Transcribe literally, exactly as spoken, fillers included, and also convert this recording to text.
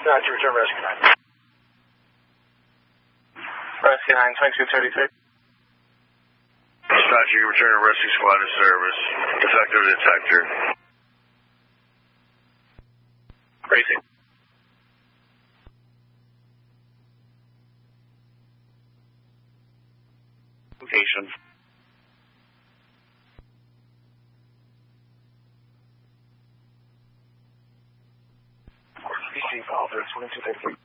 Roger, return rescue nine. Rescue nine, twenty-two thirty-three. Dispatcher, you return to rescue squad to service. Defective detector. Crazy. Location. P C, follow through, twenty-two thirty-three.